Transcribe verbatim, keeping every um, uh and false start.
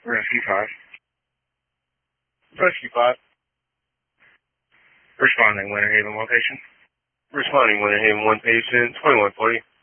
Rescue five. Rescue five. Responding Winter Haven location. Responding Winter Haven, one patient, twenty-one forty.